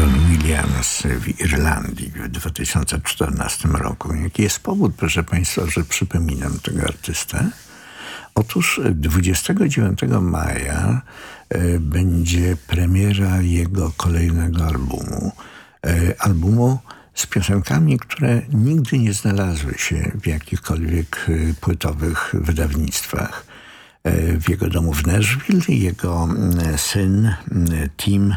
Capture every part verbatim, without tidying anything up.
Don Williams w Irlandii w dwa tysiące czternastym roku. Jaki jest powód, proszę Państwa, że przypominam tego artystę? Otóż dwudziestego dziewiątego maja e, będzie premiera jego kolejnego albumu. E, albumu z piosenkami, które nigdy nie znalazły się w jakichkolwiek e, płytowych wydawnictwach. E, w jego domu w Nashville jego e, syn e, Tim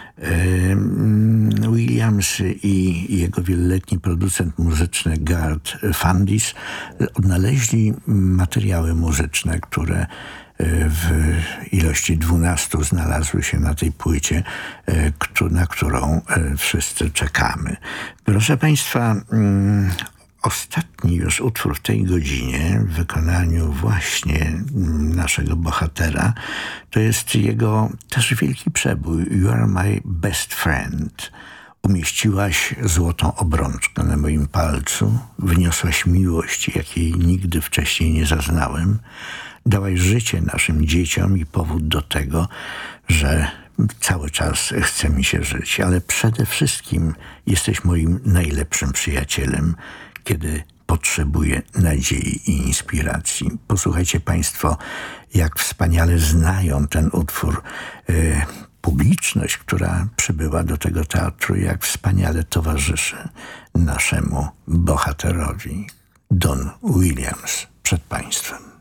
Williams i jego wieloletni producent muzyczny Garth Fundis odnaleźli materiały muzyczne, które w ilości dwunastu znalazły się na tej płycie, na którą wszyscy czekamy. Proszę Państwa, ostatni już utwór w tej godzinie w wykonaniu właśnie naszego bohatera to jest jego też wielki przebój You Are My Best Friend. Umieściłaś złotą obrączkę na moim palcu, wniosłaś miłość, jakiej nigdy wcześniej nie zaznałem. Dałaś życie naszym dzieciom i powód do tego, że cały czas chce mi się żyć, ale przede wszystkim jesteś moim najlepszym przyjacielem, kiedy potrzebuję nadziei i inspiracji. Posłuchajcie Państwo, jak wspaniale znają ten utwór y, publiczność, która przybyła do tego teatru, jak wspaniale towarzyszy naszemu bohaterowi. Don Williams przed Państwem.